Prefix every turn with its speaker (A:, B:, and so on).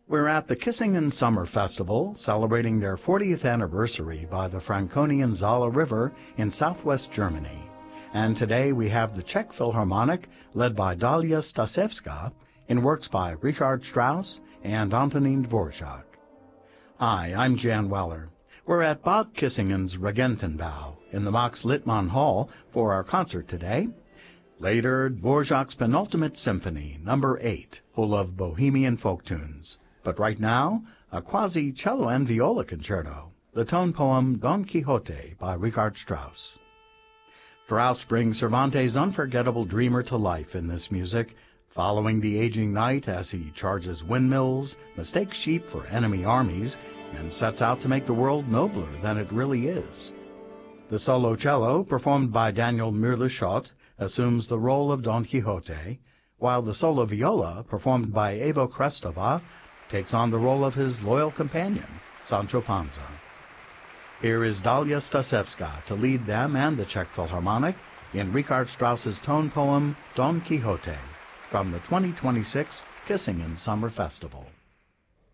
A: We're at the Kissingen Summer Festival, celebrating their 40th anniversary by the Franconian Zala River in southwest Germany. And today we have the Czech Philharmonic, led by Dalia Stasevska, in works by Richard Strauss and Antonín Dvořák. Hi, I'm Jan Weller. We're at Bad Kissingen's Regentenbau in the Max Littmann Hall for our concert today. Later, Dvořák's penultimate symphony, number 8, full of bohemian folk tunes. But right now, a quasi-cello and viola concerto, the tone poem Don Quixote by Richard Strauss. Strauss brings Cervantes' unforgettable dreamer to life in this music, following the aging knight as he charges windmills, mistakes sheep for enemy armies, and sets out to make the world nobler than it really is. The solo cello, performed by Daniel Müller-Schott, assumes the role of Don Quixote, while the solo viola, performed by Evo Krestova, takes on the role of his loyal companion, Sancho Panza. Here is Dalia Stasevska to lead them and the Czech Philharmonic in Richard Strauss's tone poem Don Quixote from the 2026 Kissingen Summer Festival.